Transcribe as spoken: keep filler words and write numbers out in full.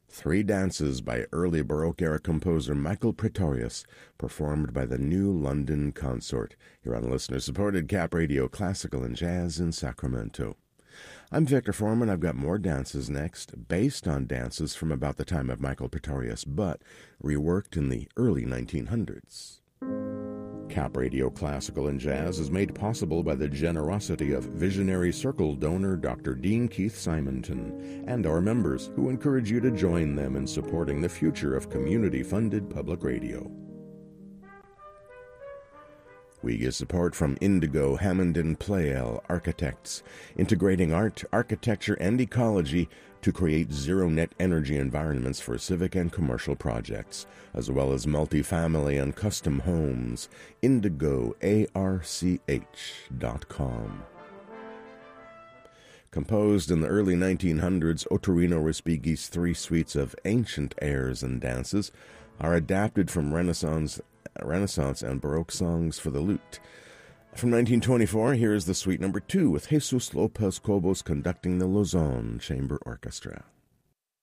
Three dances by early Baroque-era composer Michael Praetorius, performed by the New London Consort, here on listener-supported Cap Radio Classical and Jazz in Sacramento. I'm Victor Foreman. I've got more dances next, based on dances from about the time of Michael Praetorius, but reworked in the early nineteen hundreds. Cap Radio Classical and Jazz is made possible by the generosity of Visionary Circle donor Doctor Dean Keith Simonton and our members, who encourage you to join them in supporting the future of community-funded public radio. We get support from Indigo Hammond and Pleyel Architects, integrating art, architecture, and ecology to create zero-net energy environments for civic and commercial projects, as well as multifamily and custom homes. indigo arch dot com. Composed in the early nineteen hundreds, Ottorino Respighi's three suites of ancient airs and dances are adapted from Renaissance Renaissance and Baroque songs for the lute. From nineteen twenty-four, here is the suite number two with Jesus Lopez Cobos conducting the Lausanne Chamber Orchestra.